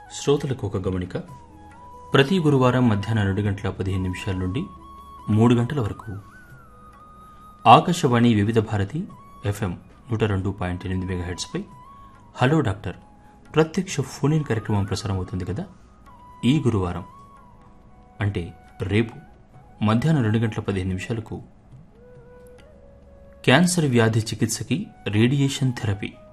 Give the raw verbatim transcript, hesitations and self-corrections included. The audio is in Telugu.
శ్రోతలకు ఒక గమనిక. ప్రతి గురువారం మధ్యాహ్నం రెండు గంటల పదిహేను నిమిషాల నుండి మూడు గంటల వరకు ఆకాశవాణి వివిధ భారతి ఎఫ్ఎం నూట రెండు పాయింట్ ఎనిమిది మెగాహెర్ట్స్పై హలో డాక్టర్ ప్రత్యక్ష ఫోన్ ఇన్ కార్యక్రమం ప్రసారం అవుతుంది కదా. ఈ గురువారం అంటే రేపు మధ్యాహ్నం రెండు గంటల పదిహేను నిమిషాలకు క్యాన్సర్ వ్యాధి చికిత్సకి రేడియేషన్ థెరపీ